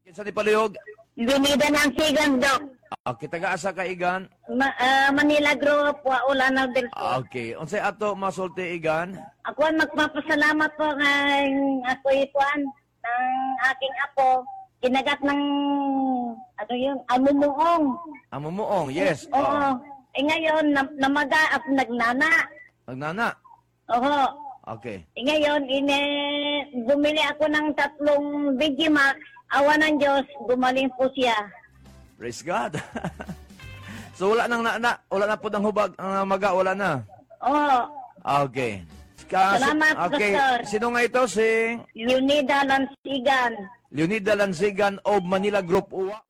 Sa ni palihog. Binida ng sigang, Dok. Okay, taga-asa ka igan. Manila Group, Waulanaw del Sur. Okay, unsay ato masulti igan? Ako ang magpapasalamat po ng ako ituan ng aking apo. Kinagat ng, ano yun, amumuong. Amumuong, yes. Oo. Ngayon, namaga at nagnana. Nagnana. Oo. Okay. Ngayon, bumili ako ng 3 Digimax. Awa ng Diyos, gumaling po siya. Praise God. So wala nang wala na po ng hubag, ang maga, wala na. Oo. Okay. Salamat, okay. Pastor. Sino nga ito? Si Leonida Lansigan. Leonida Lansigan of Manila Group Uwa.